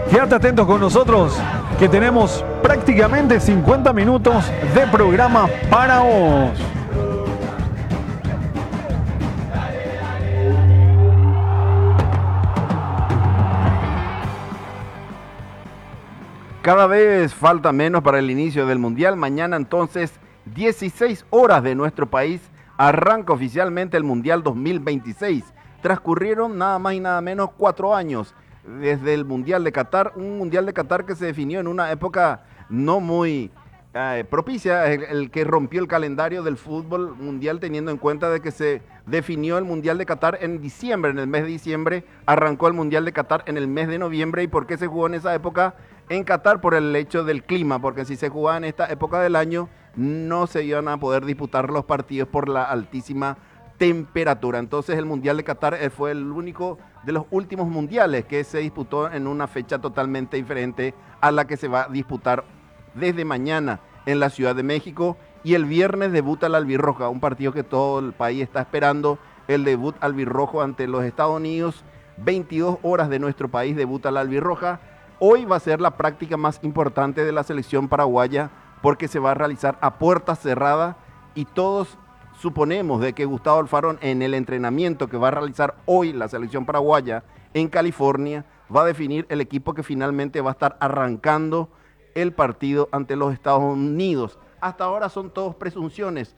Quédate atentos con nosotros, que tenemos prácticamente 50 minutos de programa para vos. Cada vez falta menos para el inicio del Mundial. Mañana entonces, 16 horas de nuestro país, arranca oficialmente el Mundial 2026. Transcurrieron nada más y nada menos 4 años desde el Mundial de Qatar, un Mundial de Qatar que se definió en una época no muy propicia, el que rompió el calendario del fútbol mundial, teniendo en cuenta de que se definió el Mundial de Qatar en diciembre, en el mes de diciembre, arrancó el Mundial de Qatar en el mes de noviembre. ¿Y por qué se jugó en esa época en Qatar? Por el hecho del clima, porque si se jugaba en esta época del año, no se iban a poder disputar los partidos por la altísima temperatura. Entonces el Mundial de Qatar fue el único de los últimos mundiales que se disputó en una fecha totalmente diferente a la que se va a disputar desde mañana en la Ciudad de México, y el viernes debuta la albirroja, un partido que todo el país está esperando, el debut albirrojo ante los Estados Unidos. 22 horas de nuestro país debuta la albirroja. Hoy va a ser la práctica más importante de la selección paraguaya, porque se va a realizar a puerta cerrada, y todos suponemos de que Gustavo Alfaro, en el entrenamiento que va a realizar hoy la selección paraguaya en California, va a definir el equipo que finalmente va a estar arrancando el partido ante los Estados Unidos. Hasta ahora son todos presunciones,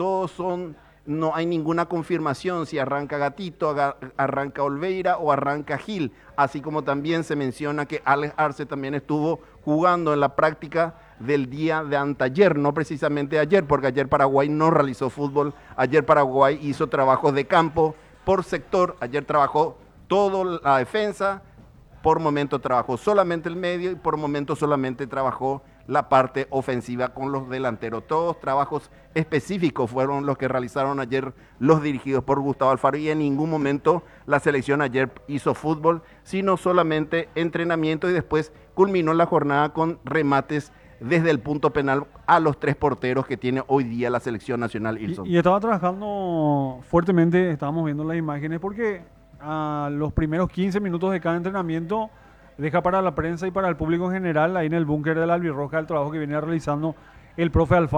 no hay ninguna confirmación si arranca Gatito, arranca Olveira o arranca Gil, así como también se menciona que Alex Arce también estuvo jugando en la práctica del día de anteayer, no precisamente ayer, porque ayer Paraguay no realizó fútbol. Ayer Paraguay hizo trabajos de campo por sector. Ayer trabajó toda la defensa, por momento trabajó solamente el medio, y por momento solamente trabajó la parte ofensiva con los delanteros. Todos trabajos específicos fueron los que realizaron ayer los dirigidos por Gustavo Alfaro, y en ningún momento la selección ayer hizo fútbol, sino solamente entrenamiento, y después culminó la jornada con remates desde el punto penal a los 3 porteros que tiene hoy día la selección nacional, Ilson. Y estaba trabajando fuertemente, estábamos viendo las imágenes, porque a los primeros 15 minutos de cada entrenamiento deja para la prensa y para el público en general, ahí en el búnker de la albirroja, el trabajo que viene realizando el profe Alfaro.